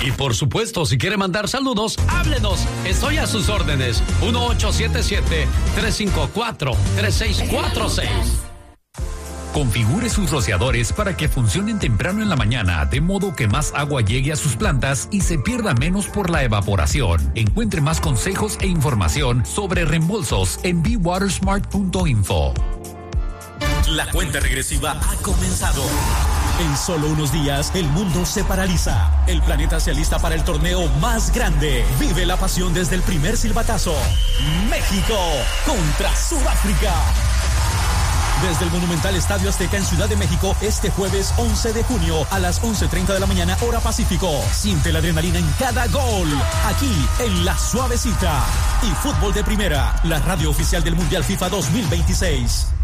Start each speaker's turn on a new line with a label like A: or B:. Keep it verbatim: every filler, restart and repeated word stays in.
A: Y por supuesto, si quiere mandar saludos, háblenos. Estoy a sus órdenes. uno ocho siete siete, tres cinco cuatro, tres seis cuatro seis.
B: Configure sus rociadores para que funcionen temprano en la mañana, de modo que más agua llegue a sus plantas y se pierda menos por la evaporación. Encuentre más consejos e información sobre reembolsos en be water smart punto info.
C: La cuenta regresiva ha comenzado. En solo unos días, el mundo se paraliza. El planeta se alista para el torneo más grande. Vive la pasión desde el primer silbatazo. México contra Sudáfrica. Desde el Monumental Estadio Azteca en Ciudad de México, este jueves once de junio a las once treinta de la mañana, hora Pacífico. Siente la adrenalina en cada gol. Aquí, en La Suavecita. Y Fútbol de Primera, la radio oficial del Mundial FIFA dos mil veintiséis.